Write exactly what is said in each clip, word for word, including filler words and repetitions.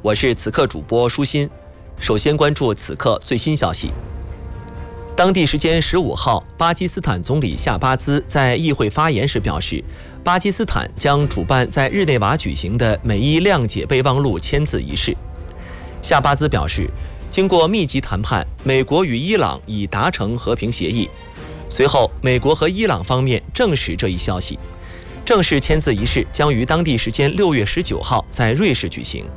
我是此刻主播舒心。首先关注此刻最新消息。当地时间十五号，巴基斯坦总理夏巴兹在议会发言时表示，巴基斯坦将主办在日内瓦举行的美伊谅解备忘录签字仪式。夏巴兹表示，经过密集谈判，美国与伊朗已达成和平协议。随后，美国和伊朗方面证实这一消息。正式签字仪式将于当地时间六月十九号在瑞士举行。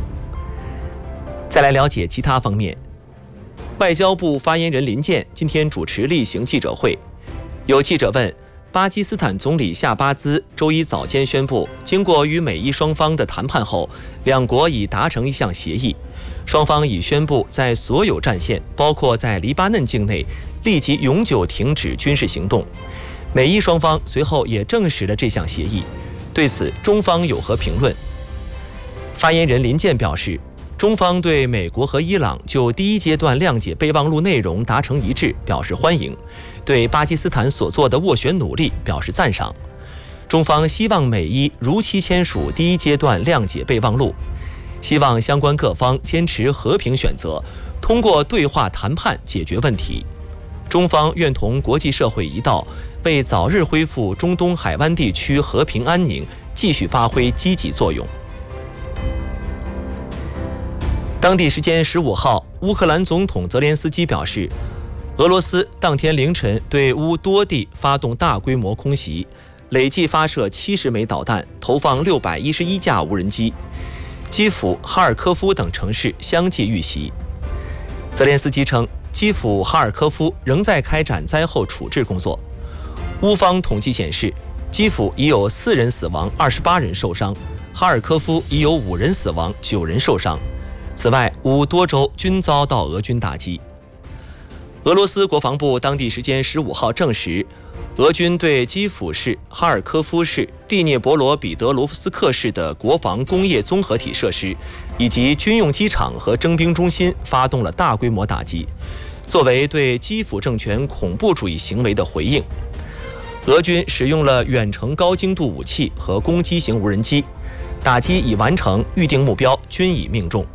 再来了解其他方面。外交部发言人林健今天主持例行记者会，有记者问，巴基斯坦总理夏巴兹周一早间宣布，经过与美伊双方的谈判后，两国已达成一项协议，双方已宣布在所有战线，包括在黎巴嫩境内，立即永久停止军事行动。美伊双方随后也证实了这项协议，对此中方有何评论？发言人林健表示，中方对美国和伊朗就第一阶段谅解备忘录内容达成一致表示欢迎，对巴基斯坦所做的斡旋努力表示赞赏。中方希望美伊如期签署第一阶段谅解备忘录，希望相关各方坚持和平选择，通过对话谈判解决问题。中方愿同国际社会一道，为早日恢复中东海湾地区和平安宁继续发挥积极作用。当地时间十五号，乌克兰总统泽连斯基表示，俄罗斯当天凌晨对乌多地发动大规模空袭，累计发射七十枚导弹，投放六百一十一架无人机。基辅、哈尔科夫等城市相继遇袭。泽连斯基称，基辅、哈尔科夫仍在开展灾后处置工作。乌方统计显示，基辅已有四人死亡，二十八人受伤；哈尔科夫已有五人死亡，九人受伤。此外，乌多州均遭到俄军打击。俄罗斯国防部当地时间十五号证实，俄军对基辅市、哈尔科夫市、第聂伯罗彼得罗夫斯克市的国防工业综合体设施以及军用机场和征兵中心发动了大规模打击，作为对基辅政权恐怖主义行为的回应。俄军使用了远程高精度武器和攻击型无人机，打击已完成，预定目标均已命中。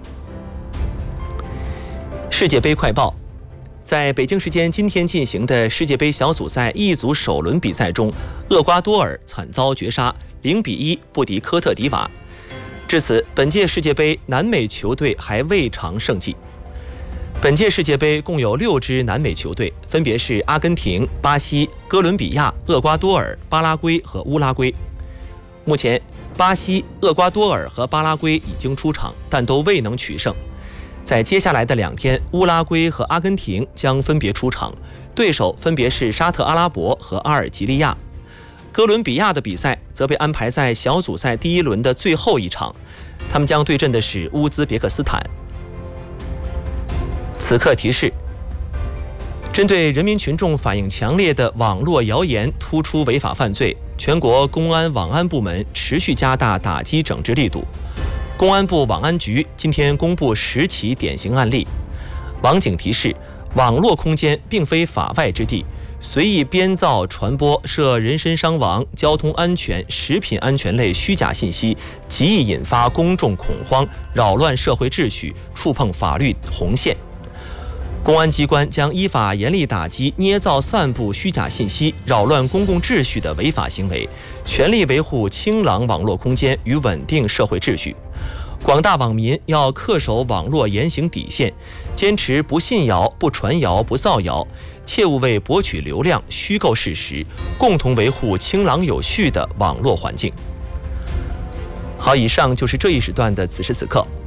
世界杯快报。在北京时间今天进行的世界杯小组赛 E 组首轮比赛中，厄瓜多尔惨遭绝杀，零比一不敌科特迪瓦。至此，本届世界杯南美球队还未尝胜绩。本届世界杯共有六支南美球队，分别是阿根廷、巴西、哥伦比亚、厄瓜多尔、巴拉圭和乌拉圭。目前，巴西、厄瓜多尔和巴拉圭已经出场，但都未能取胜。在接下来的两天，乌拉圭和阿根廷将分别出场，对手分别是沙特阿拉伯和阿尔及利亚。哥伦比亚的比赛则被安排在小组赛第一轮的最后一场，他们将对阵的是乌兹别克斯坦。此刻提示：针对人民群众反映强烈的网络谣言突出违法犯罪，全国公安网安部门持续加大打击整治力度。公安部网安局今天公布十起典型案例。网警提示，网络空间并非法外之地，随意编造传播涉人身伤亡、交通安全、食品安全类虚假信息，极易引发公众恐慌，扰乱社会秩序，触碰法律红线。公安机关将依法严厉打击捏造、散布虚假信息、扰乱公共秩序的违法行为，全力维护清朗网络空间与稳定社会秩序。广大网民要恪守网络言行底线，坚持不信谣、不传谣、不造谣，切勿为博取流量虚构事实，共同维护清朗有序的网络环境。好，以上就是这一时段的此时此刻。